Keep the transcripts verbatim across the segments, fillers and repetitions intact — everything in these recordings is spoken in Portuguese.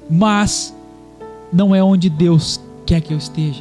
mas não é onde Deus quer que eu esteja.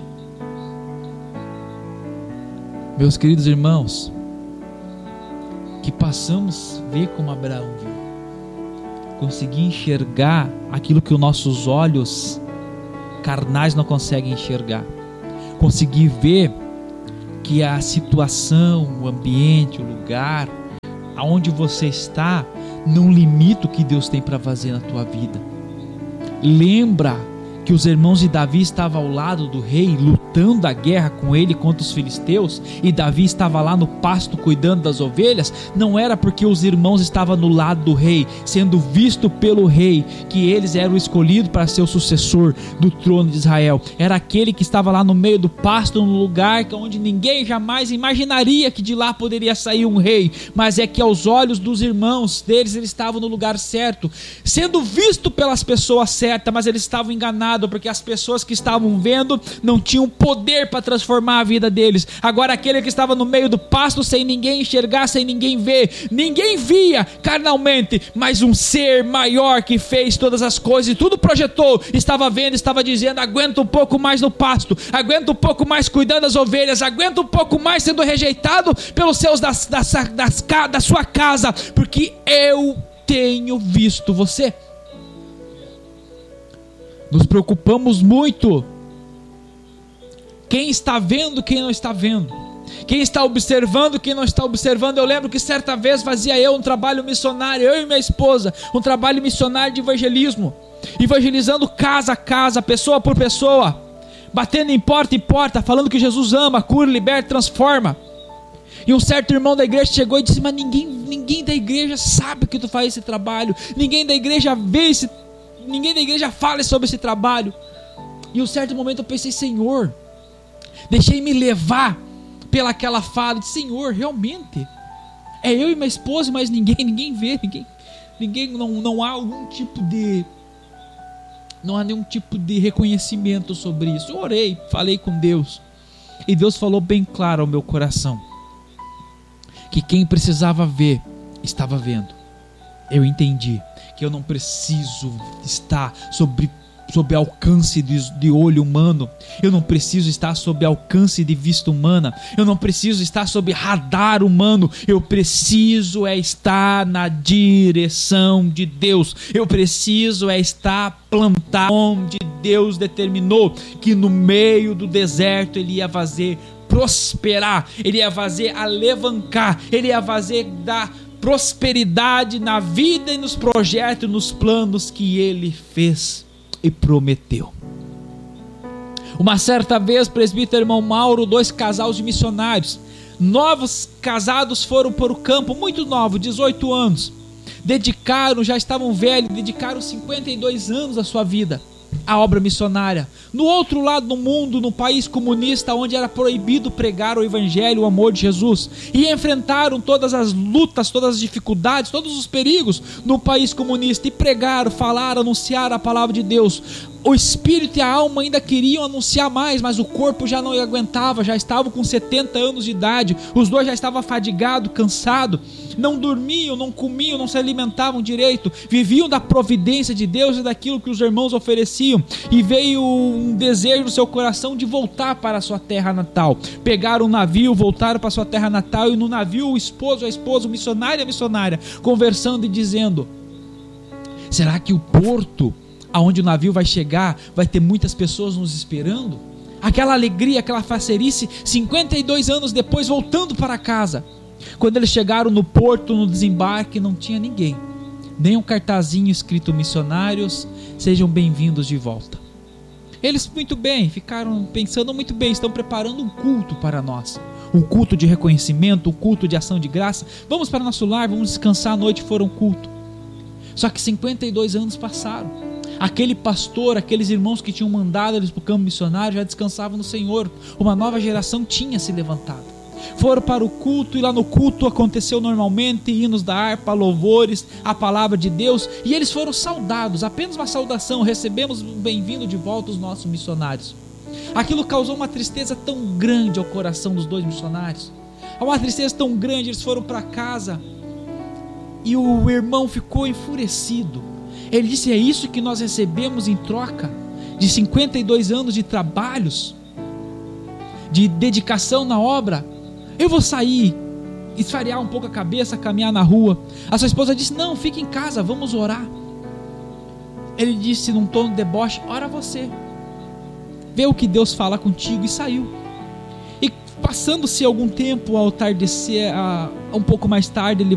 Meus queridos irmãos, que passamos a ver como Abraão viu, conseguir enxergar aquilo que os nossos olhos carnais não conseguem enxergar, conseguir ver que a situação, o ambiente, o lugar aonde você está não limita o que Deus tem para fazer na tua vida. Lembra que os irmãos de Davi estavam ao lado do rei, lutando a guerra com ele contra os filisteus, e Davi estava lá no pasto cuidando das ovelhas? Não era porque os irmãos estavam no lado do rei, sendo visto pelo rei, que eles eram escolhidos para ser o sucessor do trono de Israel. Era aquele que estava lá no meio do pasto, no lugar onde ninguém jamais imaginaria que de lá poderia sair um rei, mas é que aos olhos dos irmãos deles, eles estavam no lugar certo, sendo visto pelas pessoas certas, mas eles estavam enganados, porque as pessoas que estavam vendo não tinham poder para transformar a vida deles. Agora aquele que estava no meio do pasto, sem ninguém enxergar, sem ninguém ver, ninguém via carnalmente, mas um ser maior que fez todas as coisas e tudo projetou, estava vendo, estava dizendo: aguenta um pouco mais no pasto, aguenta um pouco mais cuidando das ovelhas, aguenta um pouco mais sendo rejeitado pelos seus das, das, das, da sua casa, porque eu tenho visto você. Nos preocupamos muito. Quem está vendo, quem não está vendo. Quem está observando, quem não está observando. Eu lembro que certa vez fazia eu um trabalho missionário, eu e minha esposa, um trabalho missionário de evangelismo, evangelizando casa a casa, pessoa por pessoa, batendo em porta em porta, falando que Jesus ama, cura, liberta, transforma. E um certo irmão da igreja chegou e disse: mas ninguém, ninguém da igreja sabe que tu faz esse trabalho, ninguém da igreja vê esse Ninguém da igreja fala sobre esse trabalho. E em um certo momento eu pensei: Senhor, deixei-me levar pelaquela fala de: Senhor, realmente é eu e minha esposa, mas ninguém, ninguém vê, ninguém, ninguém não, não há algum tipo de não há nenhum tipo de reconhecimento sobre isso. Eu orei, falei com Deus, e Deus falou bem claro ao meu coração que quem precisava ver estava vendo. Eu entendi que eu não preciso estar sobre, sob alcance de, de olho humano, eu não preciso estar sob alcance de vista humana, eu não preciso estar sob radar humano, eu preciso é estar na direção de Deus, eu preciso é estar plantado onde Deus determinou que no meio do deserto Ele ia fazer prosperar, Ele ia fazer alavancar, Ele ia fazer dar prosperidade na vida e nos projetos, nos planos que Ele fez e prometeu. Uma certa vez, presbítero irmão Mauro, dois casais de missionários, novos casados, foram para o campo, muito novos, dezoito anos, dedicaram, já estavam velhos, dedicaram cinquenta e dois anos da sua vida à obra missionária. No outro lado do mundo, no país comunista, onde era proibido pregar o evangelho, o amor de Jesus, e enfrentaram todas as lutas, todas as dificuldades, todos os perigos no país comunista, e pregaram, falaram, anunciaram a palavra de Deus. O espírito e a alma ainda queriam anunciar mais, mas o corpo já não aguentava, já estavam com setenta anos de idade, os dois já estavam afadigados, cansados, não dormiam, não comiam, não se alimentavam direito, viviam da providência de Deus e daquilo que os irmãos ofereciam, e veio um desejo no seu coração de voltar para a sua terra natal. Pegaram um navio, voltaram para a sua terra natal, e no navio o esposo, a esposa, o missionário e a missionária, conversando e dizendo: será que o porto aonde o navio vai chegar vai ter muitas pessoas nos esperando? Aquela alegria, aquela facerice, cinquenta e dois anos depois, voltando para casa. Quando eles chegaram no porto, no desembarque, não tinha ninguém, nem um cartazinho escrito: missionários, sejam bem-vindos de volta. Eles muito bem, ficaram pensando muito bem, estão preparando um culto para nós, um culto de reconhecimento, um culto de ação de graça, vamos para nosso lar, vamos descansar à noite, foram culto. Só que cinquenta e dois anos passaram, aquele pastor, aqueles irmãos que tinham mandado eles para o campo missionário já descansavam no Senhor, uma nova geração tinha se levantado. Foram para o culto, e lá no culto aconteceu normalmente, hinos da harpa, louvores, a palavra de Deus, e eles foram saudados, apenas uma saudação: recebemos bem-vindo de volta os nossos missionários. Aquilo causou uma tristeza tão grande ao coração dos dois missionários, uma tristeza tão grande, eles foram para casa, e o irmão ficou enfurecido. Ele disse: é isso que nós recebemos em troca de cinquenta e dois anos de trabalhos, de dedicação na obra. Eu vou sair, esfariar um pouco a cabeça, caminhar na rua. A sua esposa disse: não, fique em casa, vamos orar. Ele disse num tom de deboche: ora você, vê o que Deus fala contigo. E saiu. E passando-se algum tempo, ao tardecer, a, um pouco mais tarde, ele